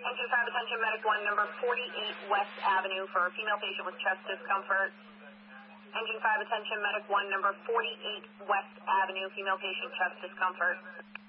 Engine 5, attention, medic 1, number 48 West Avenue for a female patient with chest discomfort. Engine 5, attention, medic 1, number 48 West Avenue, female patient, chest discomfort.